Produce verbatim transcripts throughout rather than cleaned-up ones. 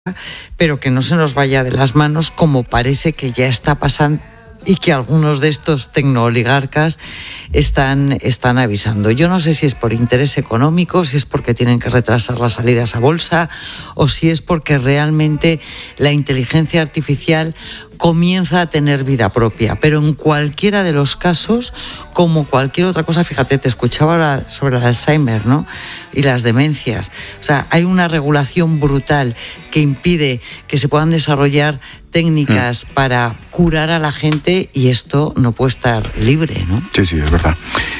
pero que no se nos vaya de las manos como parece que ya está pasando y que algunos de estos tecnooligarcas están, están avisando. Yo no sé si es por interés económico, si es porque tienen que retrasar las salidas a bolsa o si es porque realmente la inteligencia artificial comienza a tener vida propia, pero en cualquiera de los casos, como cualquier otra cosa, fíjate, te escuchaba ahora sobre el Alzheimer, ¿no? Y las demencias. O sea, hay una regulación brutal que impide que se puedan desarrollar técnicas mm. para curar a la gente y esto no puede estar libre, ¿no? Sí, sí, es verdad.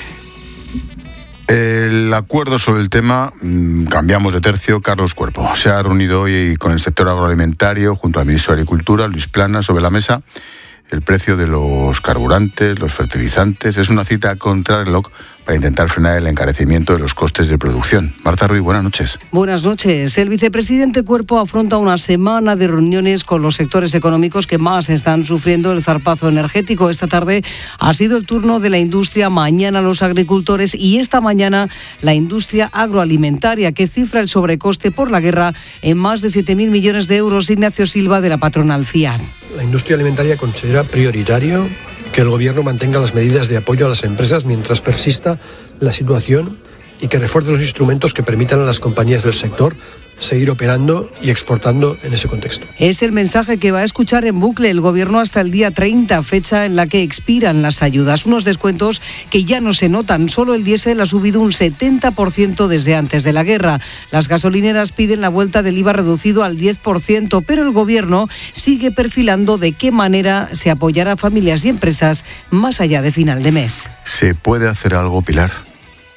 El acuerdo sobre el tema, cambiamos de tercio, Carlos Cuerpo. Se ha reunido hoy con el sector agroalimentario junto al ministro de Agricultura, Luis Planas, sobre la mesa el precio de los carburantes, los fertilizantes. Es una cita contra el reloj para intentar frenar el encarecimiento de los costes de producción. Marta Ruiz, buenas noches. Buenas noches. El vicepresidente Cuerpo afronta una semana de reuniones con los sectores económicos que más están sufriendo el zarpazo energético. Esta tarde ha sido el turno de la industria, mañana los agricultores y esta mañana la industria agroalimentaria, que cifra el sobrecoste por la guerra en más de siete mil millones de euros. Ignacio Silva, de la patronal FIAN. La industria alimentaria considera prioritario que el Gobierno mantenga las medidas de apoyo a las empresas mientras persista la situación y que refuerce los instrumentos que permitan a las compañías del sector seguir operando y exportando en ese contexto. Es el mensaje que va a escuchar en bucle el Gobierno hasta el día treinta, fecha en la que expiran las ayudas. Unos descuentos que ya no se notan. Solo el diésel ha subido un setenta por ciento desde antes de la guerra. Las gasolineras piden la vuelta del I V A reducido al diez por ciento, pero el Gobierno sigue perfilando de qué manera se apoyará a familias y empresas más allá de final de mes. ¿Se puede hacer algo, Pilar?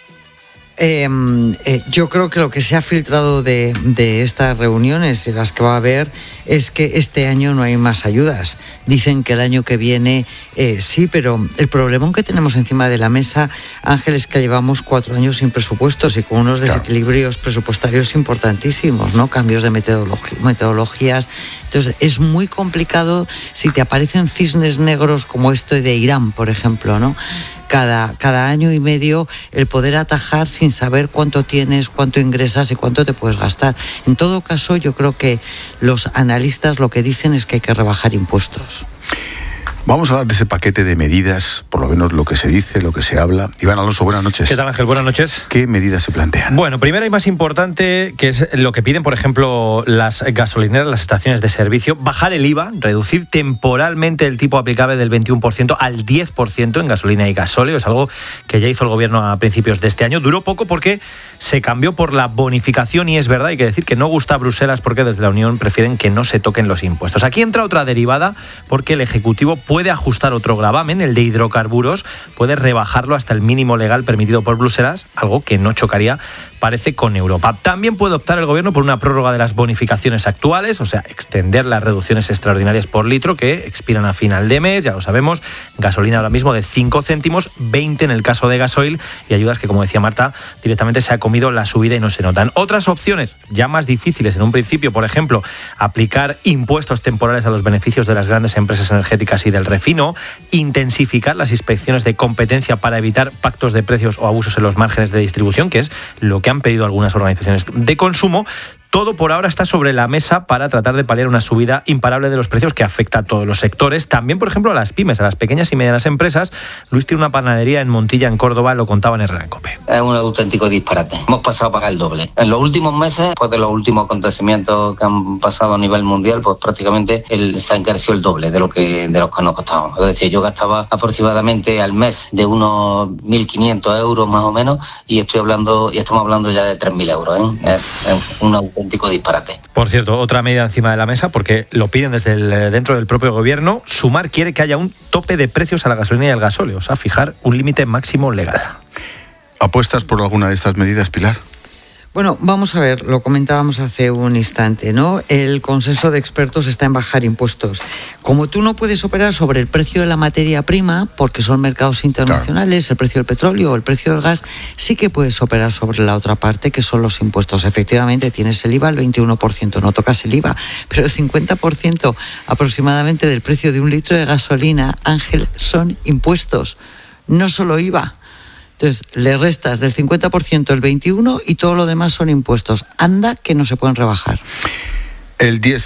Eh, eh, yo creo que lo que se ha filtrado de, de estas reuniones y las que va a haber es que este año no hay más ayudas. Dicen que el año que viene eh, sí, pero el problemón que tenemos encima de la mesa, Ángel, es que llevamos cuatro años sin presupuestos y con unos desequilibrios presupuestarios importantísimos, ¿no? Cambios de metodolog- metodologías. Entonces es muy complicado si te aparecen cisnes negros como esto de Irán, por ejemplo, ¿no? Cada, cada año y medio el poder atajar sin saber cuánto tienes, cuánto ingresas y cuánto te puedes gastar. En todo caso, yo creo que los analistas lo que dicen es que hay que rebajar impuestos. Vamos a hablar de ese paquete de medidas, por lo menos lo que se dice, lo que se habla. Iván Alonso, buenas noches. ¿Qué tal, Ángel? Buenas noches. ¿Qué medidas se plantean? Bueno, primero y más importante, que es lo que piden, por ejemplo, las gasolineras, las estaciones de servicio, bajar el I V A, reducir temporalmente el tipo aplicable del veintiuno por ciento al diez por ciento en gasolina y gasóleo. Es algo que ya hizo el Gobierno a principios de este año. Duró poco porque se cambió por la bonificación y es verdad, hay que decir que no gusta a Bruselas porque desde la Unión prefieren que no se toquen los impuestos. Aquí entra otra derivada porque el Ejecutivo puede ajustar otro gravamen, el de hidrocarburos, puede rebajarlo hasta el mínimo legal permitido por Bruselas, algo que no chocaría, parece, con Europa. También puede optar el Gobierno por una prórroga de las bonificaciones actuales, o sea, extender las reducciones extraordinarias por litro que expiran a final de mes, ya lo sabemos, gasolina ahora mismo de cinco céntimos, veinte en el caso de gasoil y ayudas que, como decía Marta, directamente se ha comido la subida y no se notan. Otras opciones, ya más difíciles en un principio, por ejemplo, aplicar impuestos temporales a los beneficios de las grandes empresas energéticas y del refino, intensificar las inspecciones de competencia para evitar pactos de precios o abusos en los márgenes de distribución, que es lo que han pedido algunas organizaciones de consumo. Todo por ahora está sobre la mesa para tratar de paliar una subida imparable de los precios que afecta a todos los sectores. También, por ejemplo, a las pymes, a las pequeñas y medianas empresas. Luis tiene una panadería en Montilla, en Córdoba, lo contaba en Herrera en COPE. Es un auténtico disparate. Hemos pasado a pagar el doble. En los últimos meses, después de los últimos acontecimientos que han pasado a nivel mundial, pues prácticamente el, se ha encarecido el doble de lo que de lo que nos costaba. Es decir, yo gastaba aproximadamente al mes de unos mil quinientos euros más o menos y estoy hablando y estamos hablando ya de tres mil euros. ¿eh? Es, es un auténtico disparate. Por cierto, otra medida encima de la mesa, porque lo piden desde el, dentro del propio Gobierno. Sumar quiere que haya un tope de precios a la gasolina y al gasóleo, o sea, fijar un límite máximo legal. ¿Apuestas por alguna de estas medidas, Pilar? Bueno, vamos a ver, lo comentábamos hace un instante, ¿no? El consenso de expertos está en bajar impuestos. Como tú no puedes operar sobre el precio de la materia prima, porque son mercados internacionales, claro, el precio del petróleo o el precio del gas, sí que puedes operar sobre la otra parte, que son los impuestos. Efectivamente, tienes el I V A al veintiuno por ciento, no tocas el I V A, pero el cincuenta por ciento aproximadamente del precio de un litro de gasolina, Ángel, son impuestos, no solo I V A. Entonces, le restas del cincuenta por ciento el veintiuno por ciento y todo lo demás son impuestos. Anda que no se pueden rebajar. El diésel